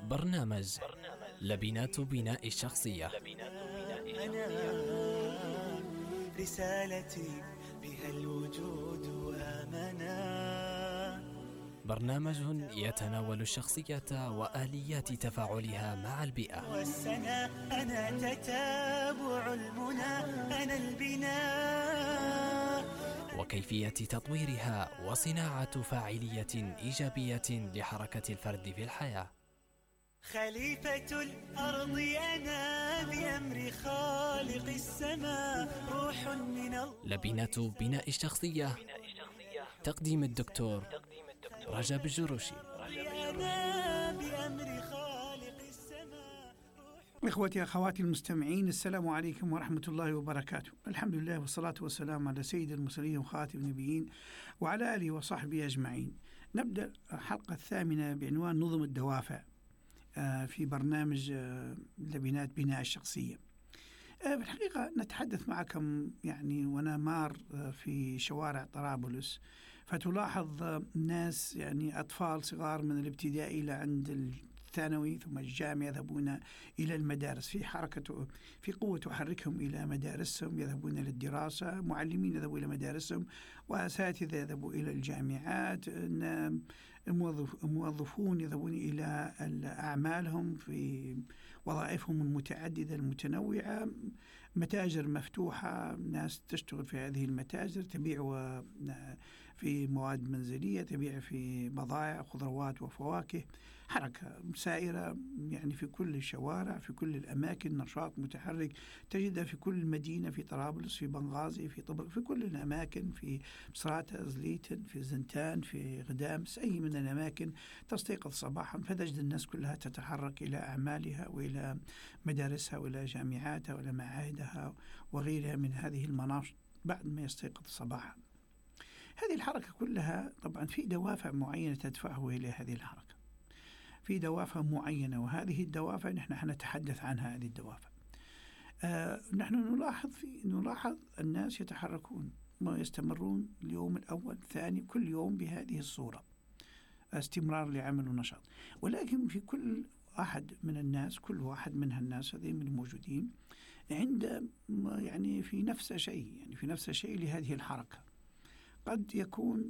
برنامج لبنات بناء الشخصية. أنا رسالتي بها الوجود آمنا. برنامج يتناول الشخصية وآليات تفاعلها مع البيئة. والسنة أنا تتابع المنى، أنا البناء، وكيفية تطويرها وصناعة فاعلية إيجابية لحركة الفرد في الحياة. خليفة الأرض أنا بأمر خالق السماء، روح من الله. لبنات بناء الشخصية، تقديم الدكتور رجب الجروشي. أنا بأمر خالق السماء. إخوتي أخواتي المستمعين، السلام عليكم ورحمة الله وبركاته. الحمد لله والصلاة والسلام على سيد المرسلين وخاتم النبيين وعلى آله وصحبه أجمعين. نبدأ الحلقة الثامنة بعنوان نظم الدوافع في برنامج لبنات بناء الشخصية. في الحقيقة نتحدث معكم وأنا مار في شوارع طرابلس، فتلاحظ ناس أطفال صغار من الابتدائي إلى عند الثانوي ثم الجامعة يذهبون إلى المدارس، في قوة تحركهم إلى مدارسهم، يذهبون إلى الدراسة، معلمين يذهبون إلى مدارسهم، وأساتذة يذهبون إلى الجامعات، موظفون يذهبون إلى أعمالهم في وظائفهم المتعددة المتنوعة، متاجر مفتوحة، ناس تشتغل في هذه المتاجر، تبيع في مواد منزلية، تبيع في بضائع خضروات وفواكه، حركة سائرة في كل الشوارع، في كل الأماكن، نشاط متحرك تجدها في كل مدينة، في طرابلس، في بنغازي، في طبرق، في كل الأماكن، في بصراتة، زليتن، في زنتان، في غدامس، أي من الأماكن تستيقظ صباحا فتجد الناس كلها تتحرك إلى أعمالها وإلى مدارسها وإلى جامعاتها وإلى معاهدها وغيرها من هذه المناطق بعد ما يستيقظ صباحا. هذه الحركة كلها طبعا في دوافع معينة تدفعه إلى هذه الحركة، في دوافع معينة، وهذه الدوافع نحن حنتحدث عنها. هذه الدوافع نحن نلاحظ الناس يتحركون ويستمرون اليوم الأول الثاني كل يوم بهذه الصورة، استمرار لعمل ونشاط. ولكن في كل واحد من الناس، كل واحد من هالناس هذين الموجودين عند في نفس شيء، في نفس شيء لهذه الحركة. قد يكون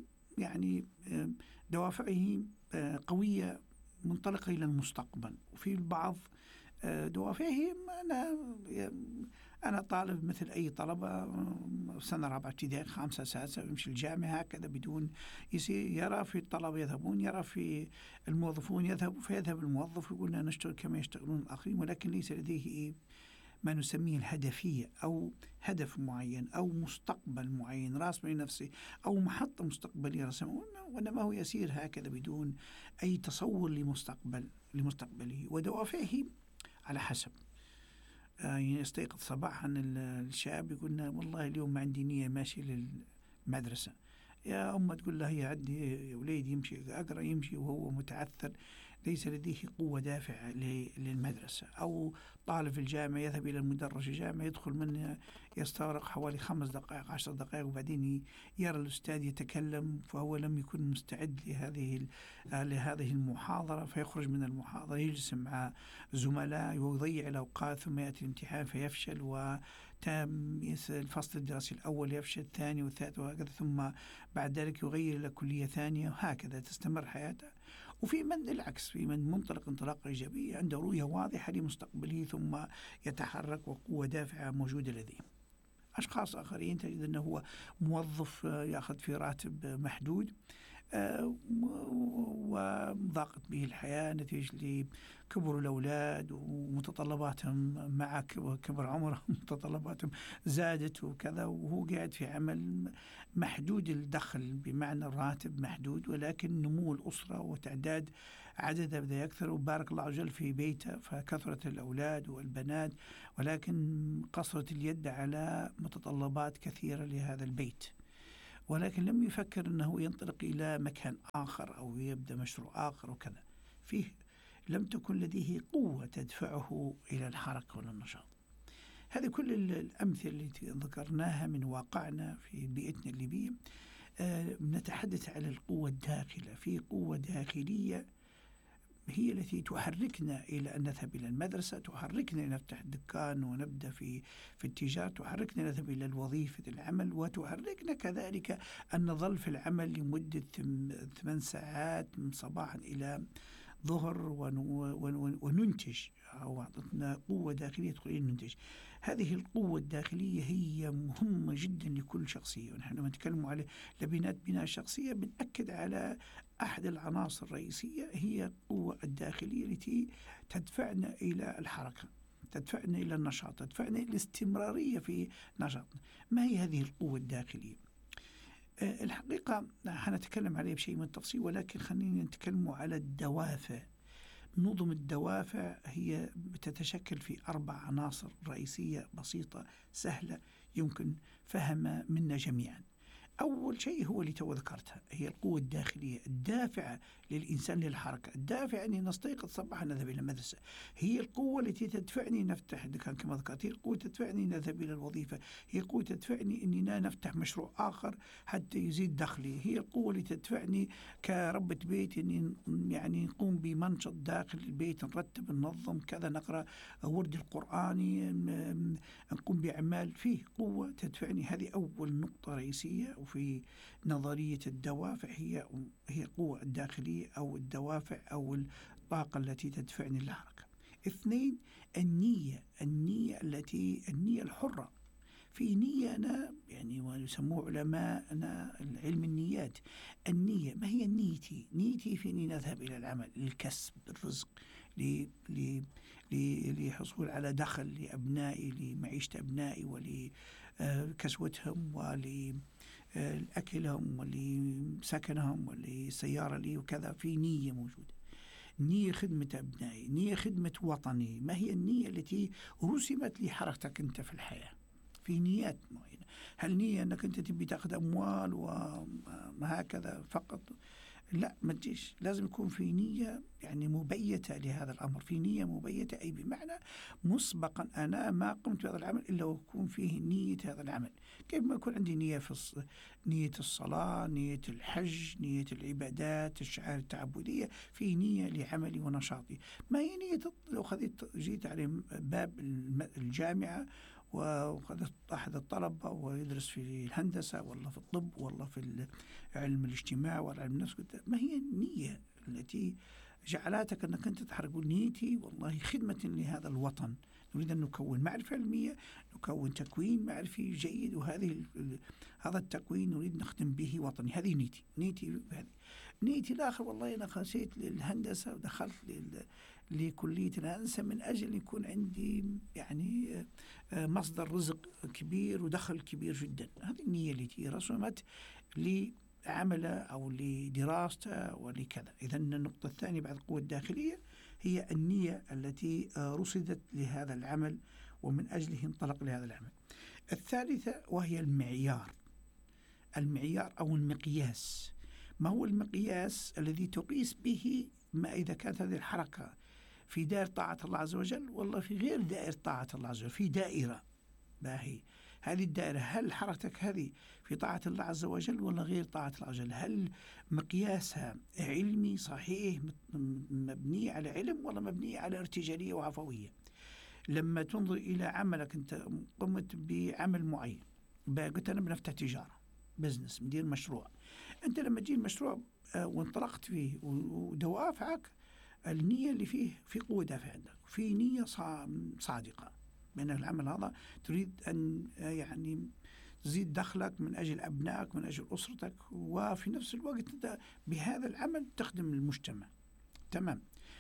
دوافعه قوية منطلقة إلى المستقبل، وفي البعض دوافعه أنا طالب مثل أي طلبة سنة رابعة ابتدائي، خامسة سادسة، يمشي الجامعة هكذا بدون يرى في الطلبة يذهبون، يرى في الموظفون فيذهب الموظف يقول لنا نشتغل كما يشتغلون الآخرين، ولكن ليس لديه ما نسميه الهدفية أو هدف معين أو مستقبل معين راسم لنفسه أو محطة مستقبلية رسمه، وإنما هو يسير هكذا بدون أي تصور لمستقبله. ودوافعه على حسب يستيقظ صباحا الشاب يقول والله اليوم ما عندي نية ماشي للمدرسة، يا أم تقول له هي عندي يا وليد يمشي أقرأ، يمشي وهو متعثر ليس لديه قوة دافعة للمدرسة. أو طالب في الجامعة يذهب إلى المدرج الجامعة، يدخل منه يستغرق حوالي 5 دقائق 10 دقائق، وبعدين يرى الأستاذ يتكلم فهو لم يكن مستعد لهذه المحاضرة، فيخرج من المحاضرة يجلس مع زملاء ويضيع الأوقات، ثم يأتي الامتحان فيفشل، وتم الفصل الدراسي الأول يفشل، الثاني والثالث وهكذا، ثم بعد ذلك يغير إلى كلية ثانية، وهكذا تستمر حياته. وفي من العكس، في من منطلق انطلاقة إيجابية عنده رؤية واضحة لمستقبله ثم يتحرك وقوة دافعة موجودة لديه. أشخاص آخرين تجد أنه هو موظف يأخذ في راتب محدود وضاقت به الحياة نتيجة لكبر الأولاد ومتطلباتهم مع كبر عمرهم، متطلباتهم زادت وكذا، وهو قاعد في عمل محدود الدخل بمعنى الراتب محدود، ولكن نمو الأسرة وتعداد عددها بدأ يكثر، وبارك الله عز وجل في بيته فكثرت الأولاد والبنات، ولكن قصرت اليد على متطلبات كثيرة لهذا البيت. ولكن لم يفكر أنه ينطلق إلى مكان آخر أو يبدأ مشروع آخر وكذا، فيه لم تكن لديه قوة تدفعه إلى الحركة والنشاط. هذه كل الأمثلة التي ذكرناها من واقعنا في بيئتنا الليبية. نتحدث على القوة الداخلة، في قوة داخلية هي التي تحركنا إلى أن نذهب إلى المدرسة، تحركنا إلى نفتح دكان ونبدأ في التجارة، تحركنا نذهب إلى الوظيفة العمل، وتحركنا كذلك أن نظل في العمل لمدة 8 ساعات من صباحا إلى ظهر وننتج، أو أعطتنا قوة داخلية تخلينا ننتج. هذه القوة الداخلية هي مهمة جدا لكل شخصية، ونحن لما نتكلم على لبنات بناء شخصية بنأكد على أحد العناصر الرئيسية، هي القوة الداخلية التي تدفعنا إلى الحركة، تدفعنا إلى النشاط، تدفعنا إلى الاستمرارية في نشاطنا. ما هي هذه القوة الداخلية؟ الحقيقة حنتكلم عليه بشيء من التفصيل، ولكن خلينا نتكلم على الدوافع. نظم الدوافع هي تتشكل في 4 عناصر رئيسية بسيطة سهلة يمكن فهمها منا جميعا. أول شيء هو اللي تو ذكرتها، هي القوة الداخلية الدافعة للإنسان للحركة، الدافع أني نستيقظ صباحا نذهب إلى المدرسة، هي القوة التي تدفعني نفتح دكان كما ذكرت، هي القوة تدفعني نذهب إلى الوظيفة، هي القوة تدفعني أننا نفتح مشروع آخر حتى يزيد دخلي، هي القوة اللي تدفعني كربة بيت أني يعني نقوم بمنشط داخل البيت، نرتب ننظم كذا، نقرأ ورد القرآني، نقوم بأعمال، فيه قوة تدفعني. هذه أول نقطة رئيسية. وفي نظرية الدوافع هي القوة الداخلية أو الدوافع أو الطاقة التي تدفعني للحركة. 2 النية النية الحرة. في نية أنا يعني ويسموه علماءنا علم النيات، النية ما هي نيتي؟ نيتي في أني نذهب إلى العمل للكسب الرزق، لحصول على دخل لأبنائي، لمعيشة أبنائي ولكسوتهم ولأكلهم ولسكنهم ولسيارة لي وكذا. في نية موجودة، نية خدمة أبنائي، نية خدمة وطني. ما هي النية التي رسمت لحركتك أنت في الحياة؟ في نيات معينة. هل نية أنك أنت تبي تأخذ أموال وهكذا فقط؟ لا، ما تجيش، لازم يكون في نية يعني مبيتة لهذا الأمر. في نية مبيتة أي بمعنى مسبقا أنا ما قمت بهذا العمل إلا ويكون فيه نية هذا العمل. كيف ما يكون عندي نية في نية الصلاة، نية الحج، نية العبادات، الشعائر التعبدية، في نية لعملي ونشاطي. ما هي نية لو جيت على باب الجامعة وقد أحد الطلبة ويدرس في الهندسة ولا في الطب ولا في علم الاجتماع ولا علم النفس، ما هي النية التي جعلتك أنك أنت تحرك؟ نيتي والله خدمة لهذا الوطن، نريد أن نكون معرفة علمية، نكون تكوين معرفي جيد، هذا التكوين نريد نخدم به وطني. هذه نيتي هذه. نيتي الآخر والله أنا خشيت للهندسة ودخلت لكلية الهندسة من أجل يكون عندي يعني مصدر رزق كبير ودخل كبير جدا. هذه النية التي رسمت لعمله أو لدراسته ولكذا. إذن النقطة الثانية بعد القوة الداخلية هي النية التي رصدت لهذا العمل ومن أجله انطلق لهذا العمل. الثالثة وهي المعيار أو المقياس. ما هو المقياس الذي تقيس به ما إذا كانت هذه الحركة في دائرة طاعة الله عز وجل والله في غير دائرة طاعة الله عز وجل، في دائرة باهي. هذه الدائرة هل حركتك هذه في طاعة الله عز وجل ولا غير طاعة الله عز وجل؟ هل مقياسها علمي صحيح مبني على علم ولا مبني على ارتجالية وعفوية؟ لما تنظر إلى عملك، أنت قمت بعمل معين، قلت أنا بنفتح تجارة بزنس، مدير مشروع. أنت لما تجي المشروع وانطلقت فيه ودوافعك، النية اللي فيه في قوة دافع عندك، في نية صادقة بأن العمل هذا تريد أن يعني تزيد دخلك من أجل أبنائك، من أجل أسرتك، وفي نفس الوقت أنت بهذا العمل تخدم المجتمع. تمام.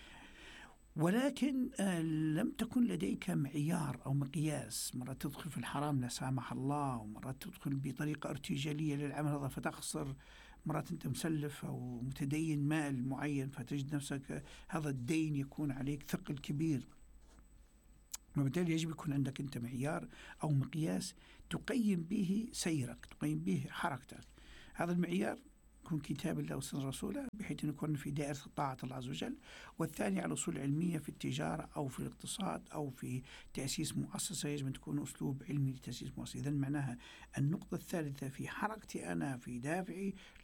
ولكن لم تكن لديك معيار أو مقياس. مرة تدخل في الحرام لا سامح الله، ومرة تدخل بطريقة ارتجالية للعمل هذا فتخسر، مرات أنت مسلف أو متدين مال معين فتجد نفسك هذا الدين يكون عليك ثقل كبير. وبالتالي يجب يكون عندك أنت معيار أو مقياس تقيم به سيرك، تقيم به حركتك. هذا المعيار يكون كتاب الله وسنة رسوله بحيث أن يكون في دائرة طاعة الله عز وجل. والثاني على أصول علمية في التجارة أو في الاقتصاد أو في تأسيس مؤسسة، يجب أن تكون أسلوب علمي لتأسيس مؤسسة. إذن معناها النقطة الثالثة في حركتي أنا، في دافعي